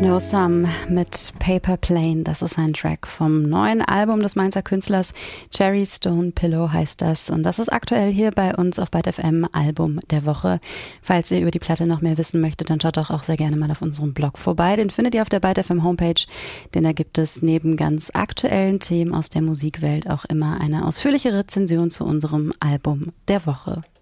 No Some mit Paper Plane, das ist ein Track vom neuen Album des Mainzer Künstlers. Cherry Stone Pillow heißt das und das ist aktuell hier bei uns auf Byte FM Album der Woche. Falls ihr über die Platte noch mehr wissen möchtet, dann schaut doch auch sehr gerne mal auf unserem Blog vorbei. Den findet ihr auf der Byte FM Homepage, denn da gibt es neben ganz aktuellen Themen aus der Musikwelt auch immer eine ausführliche Rezension zu unserem Album der Woche.